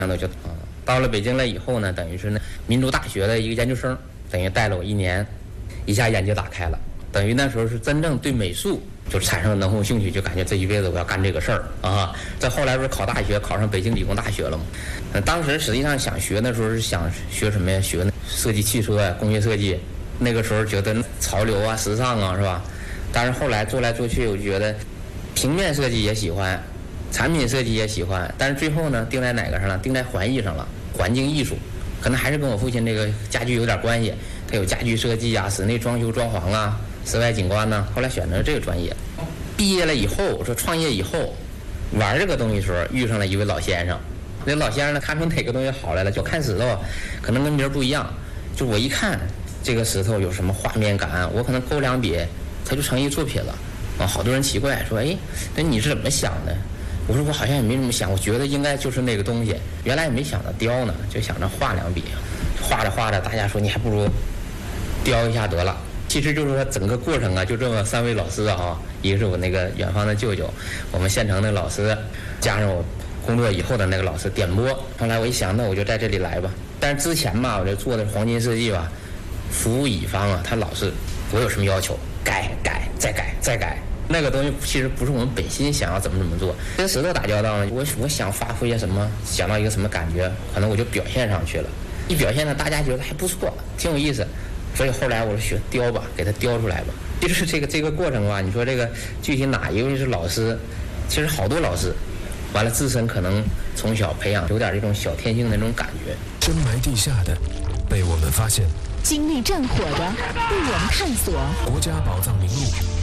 那就到了北京了以后呢，等于是呢民族大学的一个研究生，等于带了我1年，一下眼界打开了。等于那时候是真正对美术就产生了浓厚兴趣，就感觉这一辈子我要干这个事儿啊。再后来不是考大学，考上北京理工大学了吗？当时实际上想学的时候是想学什么呀？学设计汽车呀，工业设计。那个时候觉得潮流啊、时尚啊，是吧？但是后来做来做去，我就觉得平面设计也喜欢。产品设计也喜欢，但是最后呢，定在哪个上了？定在环艺上了，环境艺术，可能还是跟我父亲这个家具有点关系。他有家具设计啊，室内装修装潢啊，室外景观呢。后来选择这个专业。毕业了以后，我说创业以后，玩这个东西的时候遇上了一位老先生。那老先生呢，看出哪个东西好来了，就看石头，可能跟别人不一样。就我一看这个石头有什么画面感，我可能勾两笔，它就成一作品了。好多人奇怪说，哎，那你是怎么想的？我说我好像也没怎么想，我觉得应该就是那个东西。原来也没想到雕呢，就想着画两笔，画着画着，大家说你还不如雕一下得了。其实就是说整个过程啊，就这么3位老师啊，一个是我那个远方的舅舅，我们县城的老师，加上我工作以后的那个老师点拨。后来我一想，那我就在这里来吧。但是之前吧，我这做的黄金设计吧，服务乙方啊，他老是我有什么要求，改再改再改。那个东西其实不是我们本心想要怎么做。跟石头打交道呢，我想发挥些什么，想到一个什么感觉，可能我就表现上去了。一表现呢，大家觉得还不错，挺有意思。所以后来我就学雕吧，给它雕出来吧。就是这个过程吧，你说这个具体哪一位是老师？其实好多老师，完了自身可能从小培养有点这种小天性的那种感觉。 深埋地下的，被我们发现； 经历战火的，被我们探索。 国家宝藏名录。